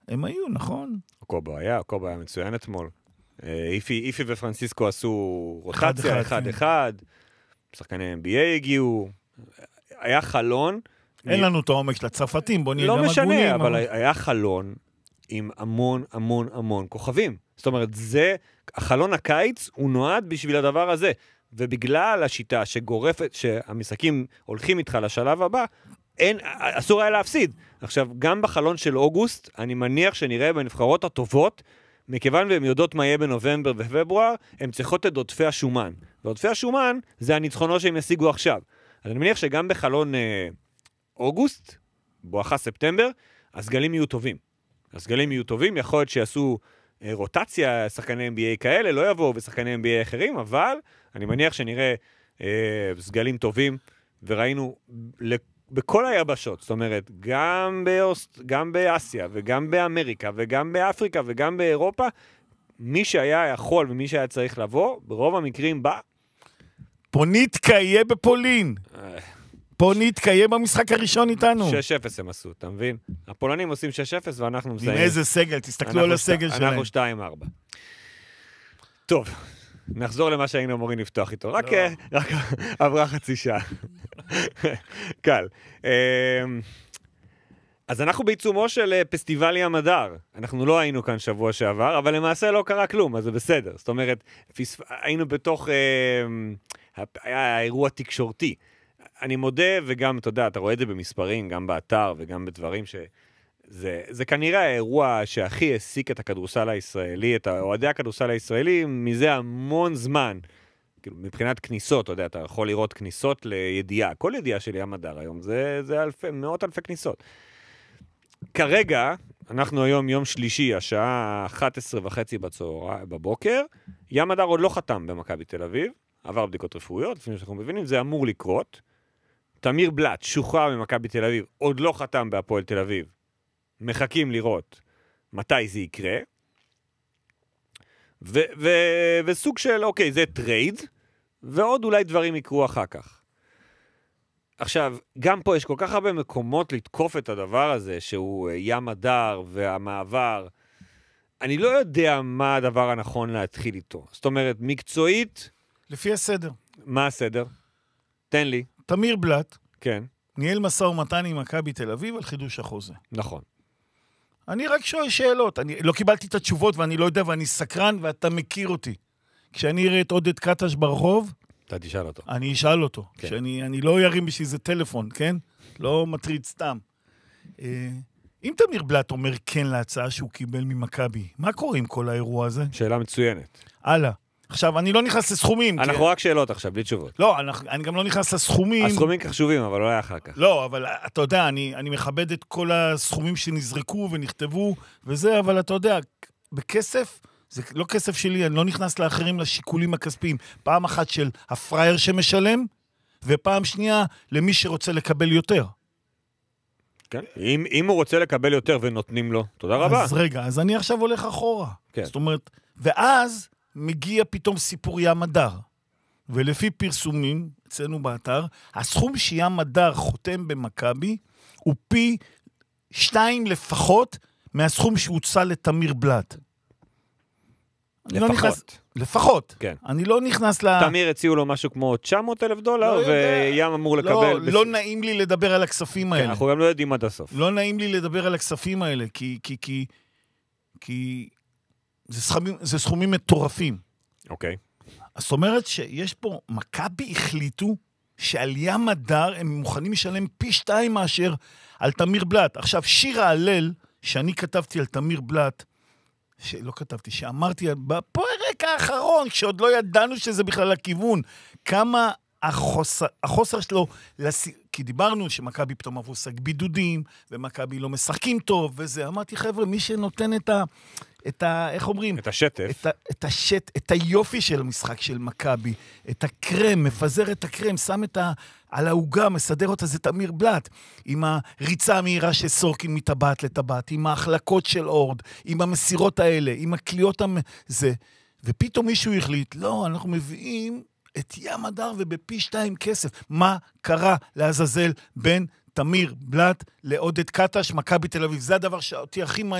הם היו, נכון. קובו היה מצוין אתמול. איפי ופרנסיסקו עשו רוטציה, אחד. שחקני NBA הגיעו. היה חלון. אין לנו את העומק של הצרפתים, בוא נהיה גם לא הגונים. משנה, אבל היה חלון עם המון כוכבים. זאת אומרת, החלון הקיץ הוא נועד בשביל הדבר הזה. ובגלל השיטה שגורפת, שהמשחקים הולכים איתך לשלב הבא, אסור היה להפסיד. עכשיו, גם בחלון של אוגוסט, אני מניח שנראה בנבחרות הטובות, מכיוון והן יודעות מה יהיה בנובמבר ופברואר, הן צריכות את עודפי השומן. ועודפי השומן זה הניצחונות שהם ישיגו עכשיו. אז אני מניח שגם בחלון אוגוסט, בואכה ספטמבר, הסגלים יהיו טובים. יכול להיות שיעשו רוטציה, שחקני NBA כאלה, לא יבואו ושחקני NBA אחרים, אבל אני מניח שנראה סגלים טובים, וראינו בכל היבשות, זאת אומרת, גם באסיה, וגם באמריקה, וגם באפריקה, וגם באירופה, מי שהיה יכול ומי שהיה צריך לבוא, ברוב המקרים בא. פוניטקה יהיה בפולין. פוניטקה יהיה במשחק הראשון איתנו. 6-0 הם עשו, אתה מבין? הפולנים עושים 6-0 ואנחנו מזהים. עם איזה סגל, תסתכלו על הסגל שלהם. אנחנו 2-4. טוב, נחזור למה שהיינו אמורים לפתוח איתו. רק עברה חצי שעה. קל. אז אנחנו בעיצומו של פסטיבל ים הדר. אנחנו לא היינו כאן שבוע שעבר, אבל למעשה לא קרה כלום, אז זה בסדר. זאת אומרת, היינו בתוך, היה אירוע תקשורתי. אני מודה, וגם, אתה יודע, אתה רואה את זה במספרים, גם באתר וגם בדברים זה כנראה האירוע שהכי העסיק את הכדורסל הישראלי, את אוהדי הכדורסל הישראלי, מזה המון זמן. כאילו, מבחינת כניסות, אתה יודע, אתה יכול לראות כניסות לידיעה. כל ידיעה של ים הדר היום, זה מאות אלפי כניסות. כרגע, אנחנו היום יום שלישי, השעה 11:30 בבוקר, ים הדר עוד לא חתם במכבי תל אביב, עבר בדיקות רפואיות, לפני שאנחנו מבינים, זה אמור לקרות. תמיר בלט, שוחרר ממכבי תל אביב, עוד לא חתם בהפועל תל אביב. מחכים לראות מתי זה יקרה. וסוג של, אוקיי, זה טרייד, ועוד אולי דברים יקרו אחר כך. עכשיו, גם פה יש כל כך הרבה מקומות לתקוף את הדבר הזה, שהוא ים הדר והמעבר. אני לא יודע מה הדבר הנכון להתחיל איתו. זאת אומרת, מקצועית... לפי הסדר. מה הסדר? תן לי. תמיר בלט. כן. ניהל משא ומתן עם מכבי תל אביב על חידוש החוזה. נכון. אני רק שואל שאלות. אני לא קיבלתי את התשובות ואני לא יודע ואני סקרן ואתה מכיר אותי. כשאני אראה את עודד קטש ברחוב... אתה תשאל אותו. אני אשאל אותו. כן. אני לא ירים בשביל זה טלפון, כן? לא מטריד סתם. אם תמיר בלט אומר כן להצעה שהוא קיבל ממכבי, מה קורה עם כל האירוע הזה? שאלה מצוינת. הלאה. עכשיו, אני לא נכנס לסכומים. אנחנו רק שאלות עכשיו, בלי תשובות. לא, אני גם לא נכנס לסכומים. הסכומים חשובים, אבל לא היה אחר כך. לא, אבל אתה יודע, אני מכבד את כל הסכומים שנזרקו ונכתבו וזה, אבל אתה יודע, בכסף, זה לא כסף שלי, אני לא נכנס לאחרים לשיקולים הכספיים. פעם אחת של הפרייר שמשלם, ופעם שנייה למי שרוצה לקבל יותר. כן. אם הוא רוצה לקבל יותר ונותנים לו, תודה רבה. אז רגע, אז אני עכשיו הולך אחורה. כן. זאת אומרת, ואז מגיע פתאום סיפור ים הדר. ולפי פרסומים, אצלנו באתר, הסכום שים הדר חותם במכבי, הוא פי 2 לפחות מהסכום שהוצא לתמיר בלט. לפחות. כן. אני לא נכנס תמיר הציעו לו משהו כמו $900,000, וים אמור לקבל... לא נעים לי לדבר על הכספים האלה. אנחנו גם לא יודעים עד הסוף. לא נעים לי לדבר על הכספים האלה, כי זה סכומים מטורפים. אוקיי. זאת אומרת שיש פה, מכבי החליטו שעל ים הדר הם מוכנים לשלם פי 2 מאשר על תמיר בלט. עכשיו, שיר ההלל שאני כתבתי על תמיר בלט, שלא כתבתי, שאמרתי, בפרק האחרון, כשעוד לא ידענו שזה בכלל הכיוון, כמה החוסר שלו, כי דיברנו שמכבי פתאום עברו שק בידודים, ומכבי לא משחקים טוב, וזה, אמרתי, חבר'ה, מי שנותן איך אומרים? את השטף. את היופי של המשחק של מכבי, את הקרם, מפזר את הקרם, שם על ההוגה, מסדר אותה, זה תמיר בלט, עם הריצה המהירה של סורקין מטבעת לטבעת, עם ההחלקות של אורד, עם המסירות האלה, עם הקליעות זה. ופתאום מישהו החליט, לא, אנחנו מביאים את ים הדר ובפי 2 כסף. מה קרה לעזאזל בין תמיר בלט לעודד קטש, מכבי תל אביב? זה הדבר שאותי הכי מעניין.